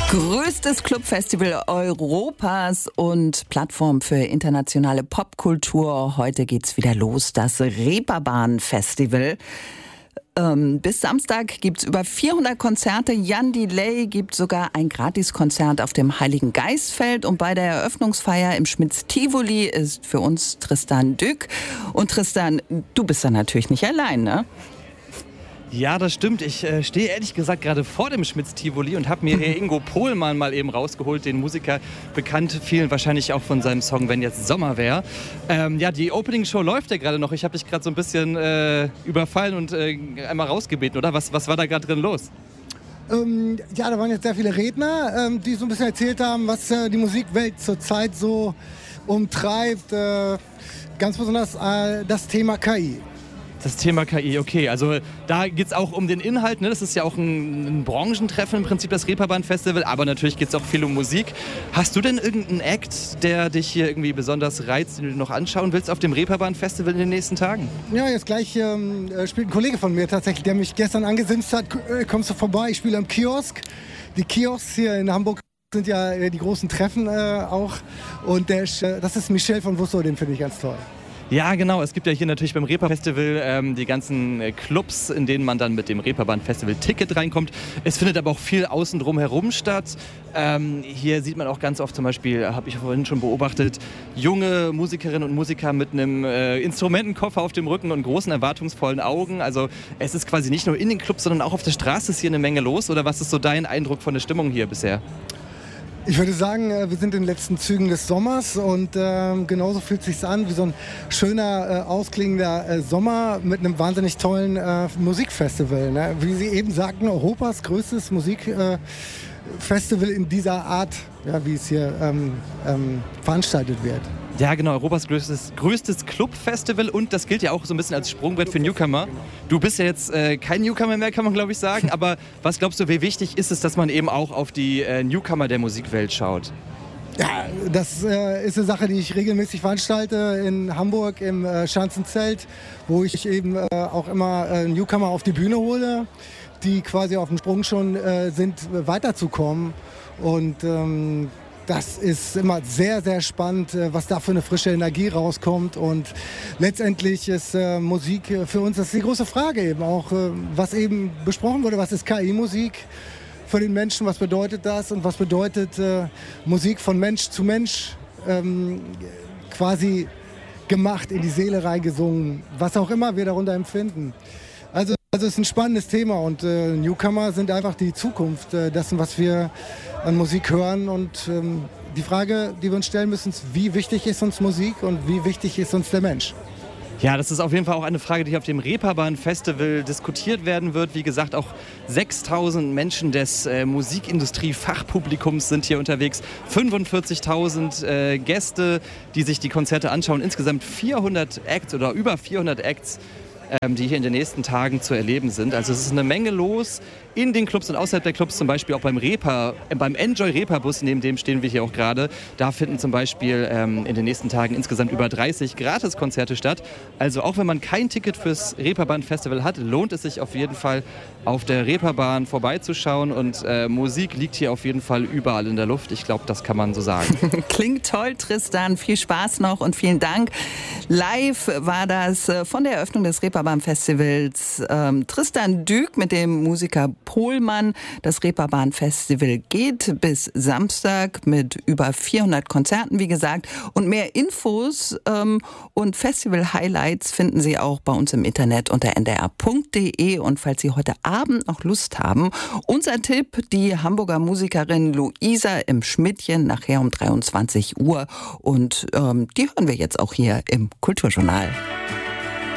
Größtes Clubfestival Europas und Plattform für internationale Popkultur. Heute geht's wieder los, das Reeperbahn-Festival. Bis Samstag gibt's über 400 Konzerte. Jan Delay gibt sogar ein Gratiskonzert auf dem Heiligen Geistfeld. Und bei der Eröffnungsfeier im Schmitz-Tivoli ist für uns Tristan Dück. Und Tristan, du bist da natürlich nicht allein, ne? Ja, das stimmt. Ich stehe ehrlich gesagt gerade vor dem Schmitz-Tivoli und habe mir Ingo Pohlmann mal eben rausgeholt, den Musiker, bekannt vielen wahrscheinlich auch von seinem Song Wenn jetzt Sommer wär. Ja, die Opening-Show läuft ja gerade noch. Ich habe dich gerade so ein bisschen überfallen und einmal rausgebeten, oder? Was war da gerade drin los? Ja, da waren jetzt sehr viele Redner, die so ein bisschen erzählt haben, was die Musikwelt zurzeit so umtreibt. Ganz besonders das Thema KI. Das Thema KI, okay. Also da geht es auch um den Inhalt, ne? Das ist ja auch ein Branchentreffen im Prinzip, das Reeperbahn-Festival, aber natürlich geht es auch viel um Musik. Hast du denn irgendeinen Act, der dich hier irgendwie besonders reizt, den du noch anschauen willst auf dem Reeperbahn-Festival in den nächsten Tagen? Ja, jetzt gleich spielt ein Kollege von mir tatsächlich, der mich gestern angesimst hat. Kommst du vorbei? Ich spiele am Kiosk. Die Kiosks hier in Hamburg sind ja die großen Treffen auch. Und das ist Michel von Wusso, den finde ich ganz toll. Ja, genau. Es gibt ja hier natürlich beim Reeperbahn-Festival die ganzen Clubs, in denen man dann mit dem Reeperbahn-Festival-Ticket reinkommt. Es findet aber auch viel außen drum herum statt. Hier sieht man auch ganz oft zum Beispiel, habe ich vorhin schon beobachtet, junge Musikerinnen und Musiker mit einem Instrumentenkoffer auf dem Rücken und großen, erwartungsvollen Augen. Also es ist quasi nicht nur in den Clubs, sondern auch auf der Straße ist hier eine Menge los. Oder was ist so dein Eindruck von der Stimmung hier bisher? Ich würde sagen, wir sind in den letzten Zügen des Sommers und genauso fühlt es sich an wie so ein schöner, ausklingender Sommer mit einem wahnsinnig tollen Musikfestival. Ne? Wie Sie eben sagten, Europas größtes Musikfestival in dieser Art, ja, wie es hier veranstaltet wird. Ja, genau, Europas größtes Clubfestival und das gilt ja auch so ein bisschen als Sprungbrett für Newcomer. Du bist ja jetzt kein Newcomer mehr, kann man glaube ich sagen, aber was glaubst du, wie wichtig ist es, dass man eben auch auf die Newcomer der Musikwelt schaut? Ja, das ist eine Sache, die ich regelmäßig veranstalte in Hamburg im Schanzenzelt, wo ich eben auch immer Newcomer auf die Bühne hole, die quasi auf dem Sprung schon sind, weiterzukommen und das ist immer sehr, sehr spannend, was da für eine frische Energie rauskommt. Und letztendlich ist Musik für uns, das ist die große Frage eben auch, was eben besprochen wurde, was ist KI-Musik für den Menschen, was bedeutet das und was bedeutet Musik von Mensch zu Mensch quasi gemacht, in die Seele reingesungen, was auch immer wir darunter empfinden. Also es ist ein spannendes Thema und Newcomer sind einfach die Zukunft dessen, was wir an Musik hören. Und die Frage, die wir uns stellen müssen, ist, wie wichtig ist uns Musik und wie wichtig ist uns der Mensch? Ja, das ist auf jeden Fall auch eine Frage, die auf dem Reeperbahn-Festival diskutiert werden wird. Wie gesagt, auch 6.000 Menschen des Musikindustrie-Fachpublikums sind hier unterwegs. 45.000 Gäste, die sich die Konzerte anschauen. Insgesamt 400 Acts oder über 400 Acts, die hier in den nächsten Tagen zu erleben sind. Also es ist eine Menge los in den Clubs und außerhalb der Clubs, zum Beispiel auch beim Enjoy Reeperbus, neben dem stehen wir hier auch gerade. Da finden zum Beispiel in den nächsten Tagen insgesamt über 30 Gratiskonzerte statt. Also auch wenn man kein Ticket fürs Reeperbahn-Festival hat, lohnt es sich auf jeden Fall auf der Reeperbahn vorbeizuschauen und Musik liegt hier auf jeden Fall überall in der Luft. Ich glaube, das kann man so sagen. Klingt toll, Tristan. Viel Spaß noch und vielen Dank. Live war das von der Eröffnung des Reeperbahn-Festivals Tristan Dück mit dem Musiker Pohlmann. Das Reeperbahn-Festival geht bis Samstag mit über 400 Konzerten, wie gesagt. Und mehr Infos und Festival-Highlights finden Sie auch bei uns im Internet unter ndr.de. Und falls Sie heute Abend noch Lust haben, unser Tipp, die Hamburger Musikerin Luisa im Schmidtchen, nachher um 23 Uhr. Und die hören wir jetzt auch hier im Kulturjournal.